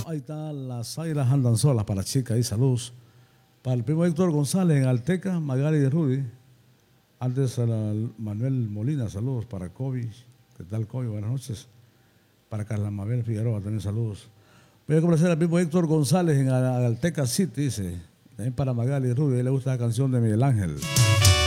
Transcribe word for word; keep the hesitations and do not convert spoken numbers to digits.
ahí están las águilas andan solas para Chica y saludos. Para el primo Héctor González en Alteca, Magali de Rudy. Antes a la Manuel Molina, saludos para Kobe. ¿Qué tal, Kobe? Buenas noches. Para Carla Mabel Figueroa también saludos. Voy a complacer al primo Héctor González en Alteca City, dice. También para Magali de Rudy, a él le gusta la canción de Miguel Ángel.